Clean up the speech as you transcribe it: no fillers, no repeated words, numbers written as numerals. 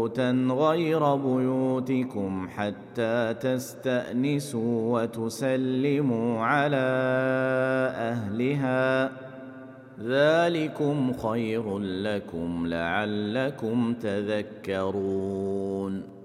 غير بيوتكم حتى تستأنسوا وتسلموا على أهلها، ذلكم خير لكم لعلكم تذكرون.